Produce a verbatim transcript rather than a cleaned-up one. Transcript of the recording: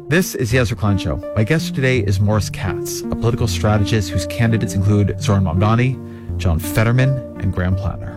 This is the Ezra Klein Show. My guest today is Morris Katz, a political strategist whose candidates include Zoran Mamdani, John Fetterman, and Graham Plattner.